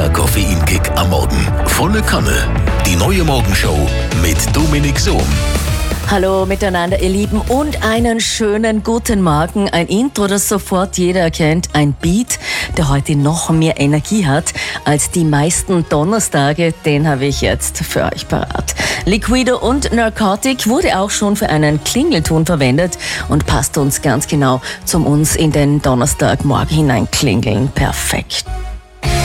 Ein Koffeinkick am Morgen. Volle Kanne. Die neue Morgenshow mit Dominik Sohm. Hallo miteinander, ihr Lieben, und einen schönen guten Morgen. Ein Intro, das sofort jeder erkennt. Ein Beat, der heute noch mehr Energie hat als die meisten Donnerstage. Den habe ich jetzt für euch parat. Liquido und Narcotic wurde auch schon für einen Klingelton verwendet und passt uns ganz genau zum uns in den Donnerstagmorgen hinein klingeln. Perfekt.